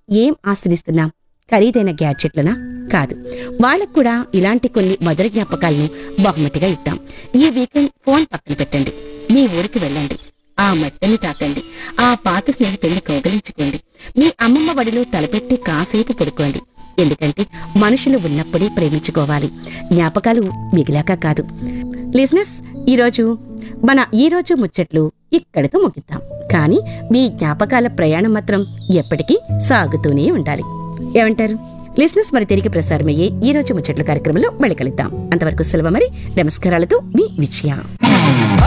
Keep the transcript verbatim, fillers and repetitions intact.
ఏం ఆశ్రయిస్తున్నాం? ఖరీదైన గ్యాడ్జెట్లనా? కాదు. వాళ్ళకు కూడా ఇలాంటి కొన్ని మధుర జ్ఞాపకాలను బహుమతిగా ఇద్దాం. ఈ వీకెండ్ ఫోన్ పక్కన పెట్టండి, మీ ఊరికి వెళ్ళండి, ఆ మట్టిని తాకండి, ఆ పాత స్నేహితుల్ని కౌగలించుకోండి, మీ అమ్మమ్మ వడిలో తలపెట్టి కాసేపు పడుకోండి. ఎందుకంటే మనుషులు ఉన్నప్పుడే ప్రేమించుకోవాలి, జ్ఞాపకాలు మిగిలాక కాదు. లిజనర్స్, ఈరోజు మన ఈరోజు ముచ్చట్లు ఇక్కడితో ముగిద్దాం. కానీ మీ జ్ఞాపకాల ప్రయాణం మాత్రం ఎప్పటికీ సాగుతూనే ఉండాలి. ఏమంటారు లిజనర్స్? మరి తిరిగి ప్రసారమయ్యే ఈ రోజు ముచ్చట్లు కార్యక్రమంలో మళ్ళీ కలుద్దాం. అంతవరకు సెలవు మరి. నమస్కారాలతో మీ విజయ.